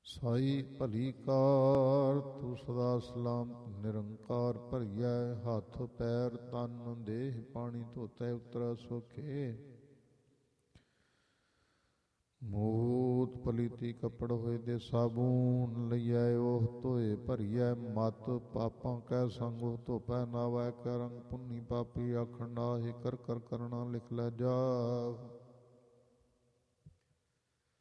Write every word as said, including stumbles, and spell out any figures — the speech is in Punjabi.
ਸਾਈ ਭਲੀ ਕਾਰ ਤੂੰ ਸਦਾ ਸਲਾਮਤ ਨਿਰੰਕਾਰ ਭਰੀਐ ਹੱਥ ਪੈਰ ਤਨ ਦੇਹ ਪਾਣੀ ਧੋਤੈ ਉਤਰੈ ਸੋਖੇ ਮੂਤ ਪਲੀਤੀ ਕੱਪੜ ਹੋਏ ਦੇ ਸਾਬੂਨ ਲਈਐ ਉਹ ਧੋਏ ਭਰੀਐ ਮਤ ਪਾਪਾਂ ਕੈ ਸੰਗ ਉਹ ਧੋਪੈ ਨਾਵੈ ਕੈ ਰੰਗ ਪੁੰਨੀ ਪਾਪੀ ਆਖਣ ਨਾਹਿ ਕਰ ਕਰ ਕਰਣਾ ਲਿਖ ਲੈ ਜਾ